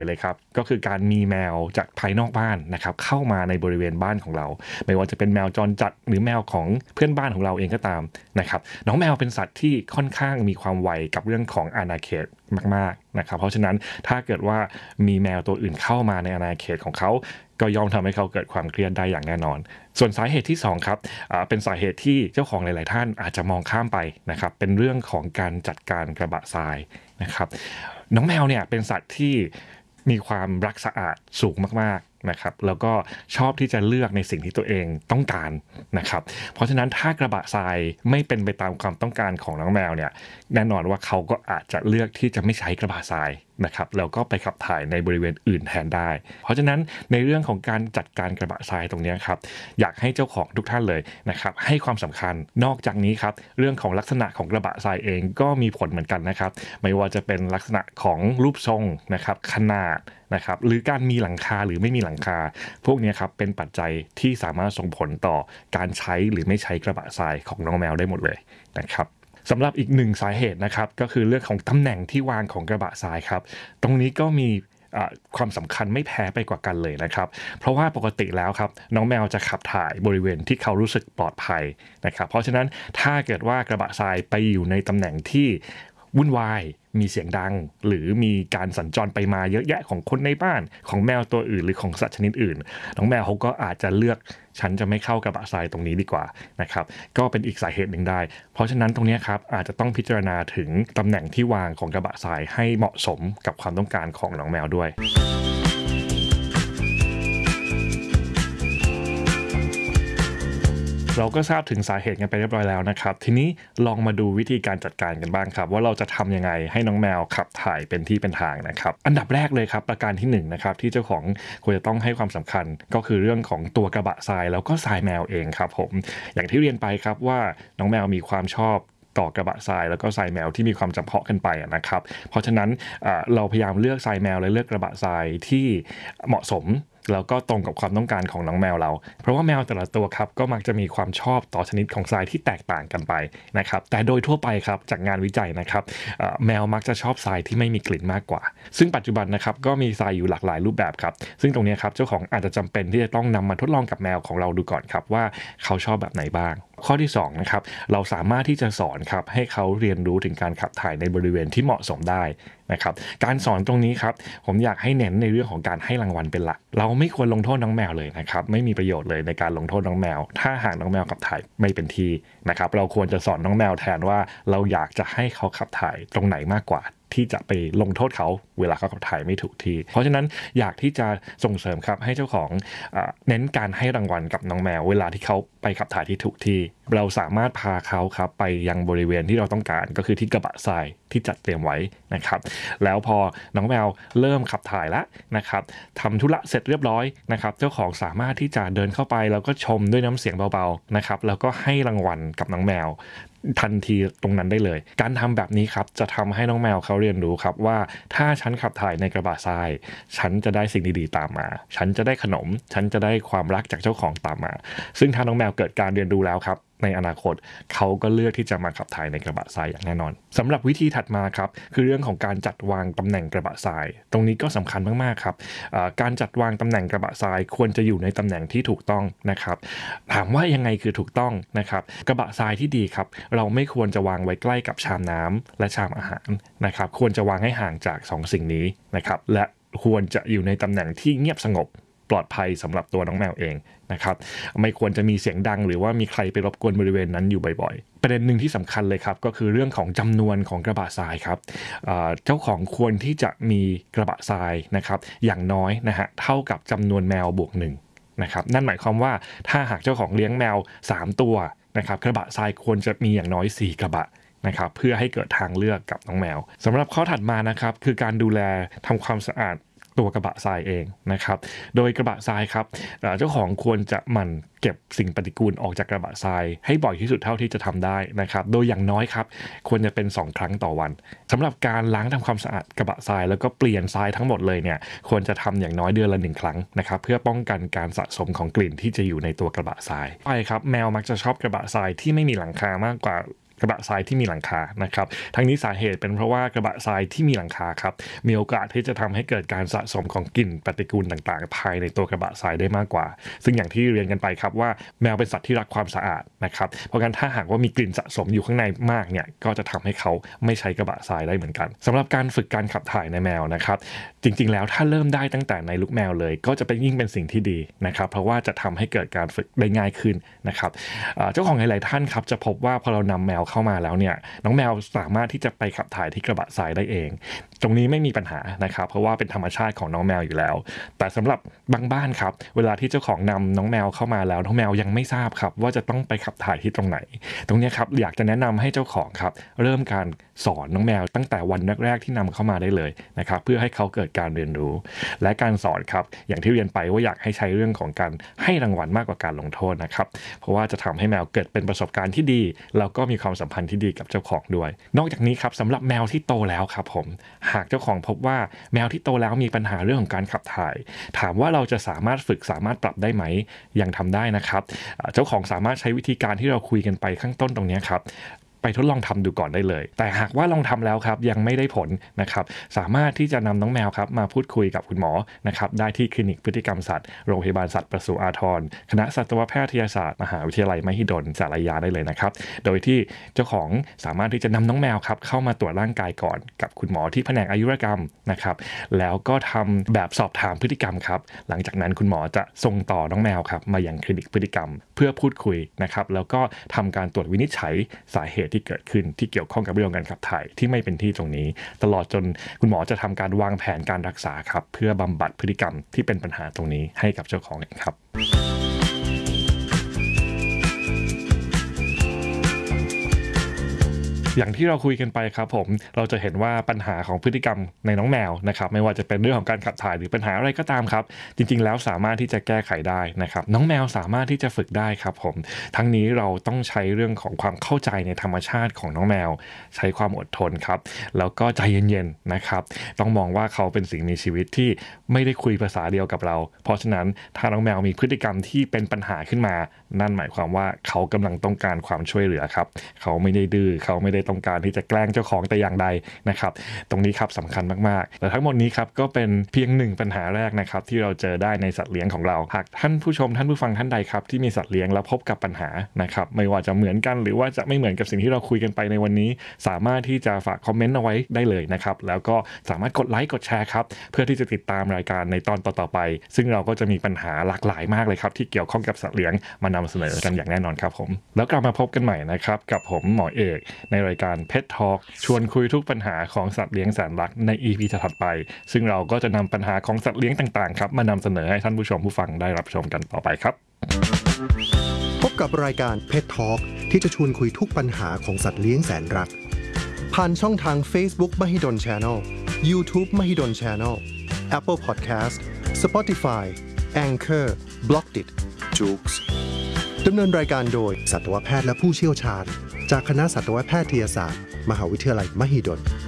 เลยครับก็คือการมีแมวจากภายนอกบ้านนะครับเข้ามาในบริเวณบ้านของเราไม่ว่าจะเป็นแมวจรจัดหรือแมวของเพื่อนบ้านของเราเองก็ตามนะครับน้องแมวเป็นสัตว์ที่ค่อนข้างมีความไวกับเรื่องของอาณาเขตมากๆนะครับเพราะฉะนั้นถ้าเกิดว่ามีแมวตัวอื่นเข้ามาในอาณาเขตของเขาก็ย่อมทำให้เขาเกิดความเครียดได้อย่างแน่นอนส่วนสาเหตุที่2ครับเป็นสาเหตุที่เจ้าของหลายๆท่านอาจจะมองข้ามไปนะครับเป็นเรื่องของการจัดการกระบะทรายนะครับน้องแมวเนี่ยเป็นสัตว์ที่มีความรักสะอาดสูงมากๆนะครับแล้วก็ชอบที่จะเลือกในสิ่งที่ตัวเองต้องการนะครับเพราะฉะนั้นถ้ากระบะทรายไม่เป็นไปตามความต้องการของน้องแมวเนี่ยแน่นอนว่าเขาก็อาจจะเลือกที่จะไม่ใช้กระบะทรายนะครับแล้วก็ไปขับถ่ายในบริเวณอื่นแทนได้เพราะฉะนั้นในเรื่องของการจัดการกระบะทรายตรงนี้ครับอยากให้เจ้าของทุกท่านเลยนะครับให้ความสำคัญนอกจากนี้ครับเรื่องของลักษณะของกระบะทรายเองก็มีผลเหมือนกันนะครับไม่ว่าจะเป็นลักษณะของรูปทรงนะครับขนาดนะครับหรือการมีหลังคาหรือไม่มีหลังคาพวกนี้ครับเป็นปัจจัยที่สามารถส่งผลต่อการใช้หรือไม่ใช้กระบะทรายของน้องแมวได้หมดเลยนะครับสำหรับอีกหนึ่งสาเหตุนะครับก็คือเรื่องของตำแหน่งที่วางของกระบะทรายครับตรงนี้ก็มีความสำคัญไม่แพ้ไปกว่ากันเลยนะครับเพราะว่าปกติแล้วครับน้องแมวจะขับถ่ายบริเวณที่เขารู้สึกปลอดภัยนะครับเพราะฉะนั้นถ้าเกิดว่ากระบะทรายไปอยู่ในตำแหน่งที่วุ่นวายมีเสียงดังหรือมีการสัญจรไปมาเยอะแยะของคนในบ้านของแมวตัวอื่นหรือของสัตว์ชนิดอื่นน้องแมวเขาก็อาจจะเลือกฉันจะไม่เข้ากระบะทรายตรงนี้ดีกว่านะครับก็เป็นอีกสาเหตุหนึ่งได้เพราะฉะนั้นตรงนี้ครับอาจจะต้องพิจารณาถึงตำแหน่งที่วางของกระบะทรายให้เหมาะสมกับความต้องการของน้องแมวด้วยเราก็ทราบถึงสาเหตุกันไปเรียบร้อยแล้วนะครับทีนี้ลองมาดูวิธีการจัดการกันบ้างครับว่าเราจะทำยังไงให้น้องแมวขับถ่ายเป็นที่เป็นทางนะครับอันดับแรกเลยครับประการที่1นะครับที่เจ้าของควรจะต้องให้ความสำคัญก็คือเรื่องของตัวกระบะทรายแล้วก็ทรายแมวเองครับผมอย่างที่เรียนไปครับว่าน้องแมวมีความชอบต่อกระบะทรายแล้วก็ทรายแมวที่มีความจำเพาะกันไปนะครับเพราะฉะนั้นเราพยายามเลือกทรายแมวและเลือกกระบะทรายที่เหมาะสมแล้วก็ตรงกับความต้องการของน้องแมวเราเพราะว่าแมวแต่ละตัวครับก็มักจะมีความชอบต่อชนิดของทรายที่แตกต่างกันไปนะครับแต่โดยทั่วไปครับจากงานวิจัยนะครับแมวมักจะชอบทรายที่ไม่มีกลิ่นมากกว่าซึ่งปัจจุบันนะครับก็มีทรายอยู่หลากหลายรูปแบบครับซึ่งตรงนี้ครับเจ้าของอาจจะจำเป็นที่จะต้องนำมาทดลองกับแมวของเราดูก่อนครับว่าเขาชอบแบบไหนบ้างข้อที่2นะครับเราสามารถที่จะสอนครับให้เขาเรียนรู้ถึงการขับถ่ายในบริเวณที่เหมาะสมได้นะครับการสอนตรงนี้ครับผมอยากให้เน้นในเรื่องของการให้รางวัลเป็นหลักเราไม่ควรลงโทษน้องแมวเลยนะครับไม่มีประโยชน์เลยในการลงโทษน้องแมวถ้าหากน้องแมวขับถ่ายไม่เป็นที่นะครับเราควรจะสอนน้องแมวแทนว่าเราอยากจะให้เขาขับถ่ายตรงไหนมากกว่าที่จะไปลงโทษเขาเวลาเขาขับถ่ายไม่ถูกที่เพราะฉะนั้นอยากที่จะส่งเสริมครับให้เจ้าของเน้นการให้รางวัลกับน้องแมวเวลาที่เขาไปขับถ่ายที่ถูกที่เราสามารถพาเขาครับไปยังบริเวณที่เราต้องการก็คือที่กระบะทรายที่จัดเตรียมไว้นะครับแล้วพอน้องแมวเริ่มขับถ่ายแล้วนะครับทำธุระเสร็จเรียบร้อยนะครับเจ้าของสามารถที่จะเดินเข้าไปแล้วก็ชมด้วยน้ำเสียงเบาๆนะครับแล้วก็ให้รางวัลกับน้องแมวทันทีตรงนั้นได้เลยการทำแบบนี้ครับจะทำให้น้องแมวเขาเรียนรู้ครับว่าถ้าฉันขับถ่ายในกระบะทรายฉันจะได้สิ่งดีๆตามมาฉันจะได้ขนมฉันจะได้ความรักจากเจ้าของตามมาซึ่งถ้าน้องแมวเกิดการเรียนรู้แล้วครับในอนาคตเขาก็เลือกที่จะมาขับถ่ายในกระบะทรายอย่างแน่นอนสำหรับวิธีถัดมาครับคือเรื่องของการจัดวางตำแหน่งกระบะทรายตรงนี้ก็สำคัญมากๆครับการจัดวางตำแหน่งกระบะทรายควรจะอยู่ในตำแหน่งที่ถูกต้องนะครับถามว่ายังไงคือถูกต้องนะครับกระบะทรายที่ดีครับเราไม่ควรจะวางไว้ใกล้กับชามน้ำและชามอาหารนะครับควรจะวางให้ห่างจาก2สิ่งนี้นะครับและควรจะอยู่ในตำแหน่งที่เงียบสงบปลอดภัยสำหรับตัวน้องแมวเองนะครับไม่ควรจะมีเสียงดังหรือว่ามีใครไปรบกวนบริเวณนั้นอยู่บ่อยๆประเด็นหนึ่งที่สำคัญเลยครับก็คือเรื่องของจำนวนของกระบะทรายครับเจ้าของควรที่จะมีกระบะทรายนะครับอย่างน้อยนะฮะเท่ากับจำนวนแมวบวก1นะครับนั่นหมายความว่าถ้าหากเจ้าของเลี้ยงแมว3ตัวนะครับกระบะทรายควรจะมีอย่างน้อย4กระบะนะครับเพื่อให้เกิดทางเลือกกับน้องแมวสำหรับข้อถัดมานะครับคือการดูแลทำความสะอาดตัวกระบะทรายเองนะครับโดยกระบะทรายครับเจ้าของควรจะหมั่นเก็บสิ่งปฏิกูลออกจากกระบะทรายให้บ่อยที่สุดเท่าที่จะทำได้นะครับโดยอย่างน้อยครับควรจะเป็น2ครั้งต่อวันสำหรับการล้างทำความสะอาดกระบะทรายแล้วก็เปลี่ยนทรายทั้งหมดเลยเนี่ยควรจะทำอย่างน้อยเดือนละ1ครั้งนะครับเพื่อป้องกันการสะสมของกลิ่นที่จะอยู่ในตัวกระบะทรายไปครับแมวมักจะชอบกระบะทรายที่ไม่มีหลังคามากกว่ากระบะทรายที่มีหลังคานะครับทั้งนี้สาเหตุเป็นเพราะว่ากระบะทรายที่มีหลังคาครับมีโอกาสที่จะทำให้เกิดการสะสมของกลิ่นปฏิกูลต่างๆภายในตัวกระบะทรายได้มากกว่าซึ่งอย่างที่เรียนกันไปครับว่าแมวเป็นสัตว์ที่รักความสะอาดนะครับเพราะงั้นถ้าหากว่ามีกลิ่นสะสมอยู่ข้างในมากเนี่ยก็จะทำให้เขาไม่ใช้กระบะทรายได้เหมือนกันสำหรับการฝึกการขับถ่ายในแมวนะครับจริงๆแล้วถ้าเริ่มได้ตั้งแต่ในลูกแมวเลยก็จะเป็นยิ่งเป็นสิ่งที่ดีนะครับเพราะว่าจะทำให้เกิดการฝึกได้ง่ายขึ้นนะครับเจ้าของหลายๆท่านครับจะพบว่าพอเรานำแมวเข้ามาแล้วเนี่ยน้องแมวสามารถที่จะไปขับถ่ายที่กระบะทรายได้เองตรงนี้ไม่มีปัญหานะครับเพราะว่าเป็นธรรมชาติของน้องแมวอยู่แล้วแต่สำหรับบางบ้านครับเวลาที่เจ้าของนำน้องแมวเข้ามาแล้วน้องแมวยังไม่ทราบครับว่าจะต้องไปขับถ่ายที่ตรงไหนตรงนี้ครับอยากจะแนะนำให้เจ้าของครับเริ่มการสอนน้องแมวตั้งแต่วันแรกๆที่นำเข้ามาได้เลยนะครับเพื่อให้เขาเกิดการเรียนรู้และการสอนครับอย่างที่เรียนไปว่าอยากให้ใช้เรื่องของการให้รางวัลมากกว่าการลงโทษนะครับเพราะว่าจะทำให้แมวเกิดเป็นประสบการณ์ที่ดีแล้วก็มีความสัมพันธ์ที่ดีกับเจ้าของด้วยนอกจากนี้ครับสำหรับแมวที่โตแล้วครับผมหากเจ้าของพบว่าแมวที่โตแล้วมีปัญหาเรื่องของการขับถ่ายถามว่าเราจะสามารถฝึกสามารถปรับได้ไหมยังทำได้นะครับเจ้าของสามารถใช้วิธีการที่เราคุยกันไปข้างต้นตรงนี้ครับไปทดลองทำดูก่อนได้เลยแต่หากว่าลองทำแล้วครับยังไม่ได้ผลนะครับสามารถที่จะนำน้องแมวครับมาพูดคุยกับคุณหมอนะครับได้ที่คลินิกพฤติกรรมสัตว์โรงพยาบาลสัตว์ประสูติอาทรคณะสัตวแพทยศาสตร์มหาวิทยาลัยมหิดลสารยาได้เลยนะครับโดยที่เจ้าของสามารถที่จะนำน้องแมวครับเข้ามาตรวจร่างกายก่อนกับคุณหมอที่แผนกอายุรกรรมนะครับแล้วก็ทำแบบสอบถามพฤติกรรมครับหลังจากนั้นคุณหมอจะส่งต่อน้องแมวครับมายังคลินิกพฤติกรรมเพื่อพูดคุยนะครับแล้วก็ทำการตรวจวินิจฉัยสาเหตุที่เกิดขึ้นที่เกี่ยวข้องกับเรื่องการขับถ่ายที่ไม่เป็นที่ตรงนี้ตลอดจนคุณหมอจะทำการวางแผนการรักษาครับเพื่อบำบัดพฤติกรรมที่เป็นปัญหาตรงนี้ให้กับเจ้าของเองครับอย่างที่เราคุยกันไปครับผมเราจะเห็นว่าปัญหาของพฤติกรรมในน้องแมวนะครับไม่ว่าจะเป็นเรื่องของการขับถ่ายหรือปัญหาอะไรก็ตามครับจริงๆแล้วสามารถที่จะแก้ไขได้นะครับน้องแมวสามารถที่จะฝึกได้ครับผมทั้งนี้เราต้องใช้เรื่องของความเข้าใจในธรรมชาติของน้องแมวใช้ความอดทนครับแล้วก็ใจเย็นๆนะครับต้องมองว่าเขาเป็นสิ่งมีชีวิตที่ไม่ได้คุยภาษาเดียวกับเราเพราะฉะนั้นถ้าน้องแมวมีพฤติกรรมที่เป็นปัญหาขึ้นมานั่นหมายความว่าเขากำลังต้องการความช่วยเหลือครับเขาไม่ได้ดื้อเขาไม่ได้ต้องการที่จะแกล้งเจ้าของแต่อย่างใดนะครับตรงนี้ครับสำคัญมากๆแต่ทั้งหมดนี้ครับก็เป็นเพียงหนึ่งปัญหาแรกนะครับที่เราเจอได้ในสัตว์เลี้ยงของเราหากท่านผู้ชมท่านผู้ฟังท่านใดครับที่มีสัตว์เลี้ยงแล้วพบกับปัญหานะครับไม่ว่าจะเหมือนกันหรือว่าจะไม่เหมือนกับสิ่งที่เราคุยกันไปในวันนี้สามารถที่จะฝากคอมเมนต์เอาไว้ได้เลยนะครับแล้วก็สามารถกดไลค์กดแชร์ครับเพื่อที่จะติดตามรายการในตอนต่อๆไปซึ่งเราก็จะมีปัญหาหลากหลายมากเลยครับที่เกี่ยวข้องกับสัตว์เลี้ยงมานำเสนอกันอย่างแน่นอนครับผมแล้วกลับมาพบกันใหม่นะครับกับผมหมอเอกในรายการ Pet Talk ชวนคุยทุกปัญหาของสัตว์เลี้ยงแสนรักใน EP ถัดไปซึ่งเราก็จะนำปัญหาของสัตว์เลี้ยงต่างๆครับมานำเสนอให้ท่านผู้ชมผู้ฟังได้รับชมกันต่อไปครับพบกับรายการ Pet Talk ที่จะชวนคุยทุกปัญหาของสัตว์เลี้ยงแสนรักผ่านช่องทาง Facebook Mahidol Channel YouTube Mahidol Channel Apple Podcast Spotify Anchor Blockdit Joox ดำเนินรายการโดยสัตวแพทย์และผู้เชี่ยวชาญจากคณะสัตวแพทยศาสตร์มหาวิทยาลัยมหิดล